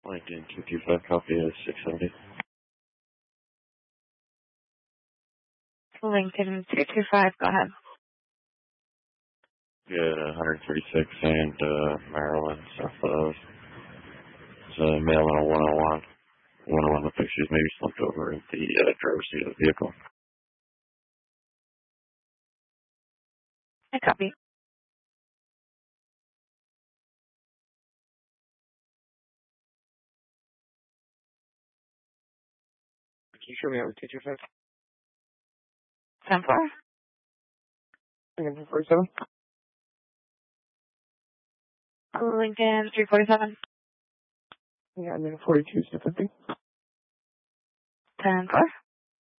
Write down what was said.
Lincoln 225, copy of 670. Lincoln 225, go ahead. Good, 136 and Maryland, south of. It's a male and a 101. 101 with pictures maybe slumped over in the driver's seat of the vehicle. I copy. Can you show me out with 225? 10-4. Lincoln 47. Lincoln 347. Yeah, and then 42 is 50. 10-4.